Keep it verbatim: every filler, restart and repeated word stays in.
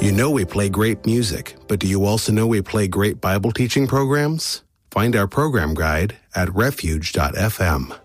You know we play great music, but do you also know we play great Bible teaching programs? Find our program guide at refuge dot f m.